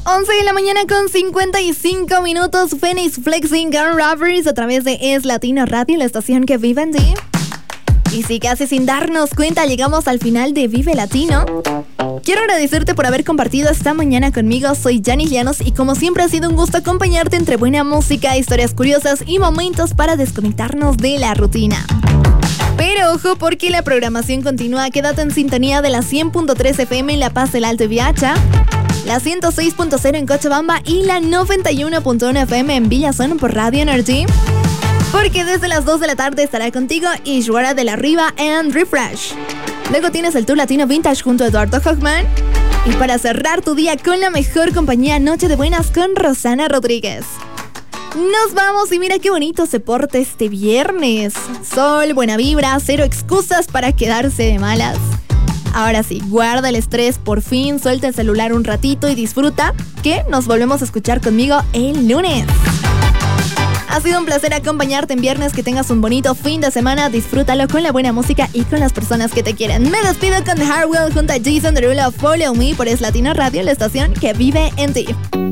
11 de la mañana con 55 minutos. Phoenix Flexing Gun Rappers a través de Es Latino Radio, la estación que vive en ti. Y sí, casi sin darnos cuenta llegamos al final de Vive Latino. Quiero agradecerte por haber compartido esta mañana conmigo. Soy Yanis Llanos y como siempre ha sido un gusto acompañarte entre buena música, historias curiosas y momentos para desconectarnos de la rutina. Pero ojo, porque la programación continúa. Quédate en sintonía de la 100.3 FM en La Paz, el Alto y Viacha, la 106.0 en Cochabamba y la 91.1 FM en Villazón por Radio Energy. Porque desde las 2 de la tarde estará contigo Ishwara de la Riva and Refresh. Luego tienes el Tour Latino Vintage junto a Eduardo Hochman. Y para cerrar tu día con la mejor compañía, Noche de Buenas con Rosana Rodríguez. Nos vamos y mira qué bonito se porta este viernes. Sol, buena vibra, cero excusas para quedarse de malas. Ahora sí, guarda el estrés, por fin, suelta el celular un ratito y disfruta, que nos volvemos a escuchar conmigo el lunes. Ha sido un placer acompañarte en viernes, que tengas un bonito fin de semana, disfrútalo con la buena música y con las personas que te quieren. Me despido con The Hardwell junto a Jason Derulo, Follow Me por Es Latino Radio, la estación que vive en ti.